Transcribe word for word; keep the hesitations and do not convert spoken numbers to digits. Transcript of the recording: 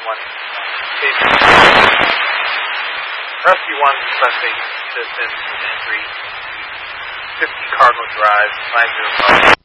one. Rescue one, suspect system, entry, fifty Cardinal Drive, five zero five.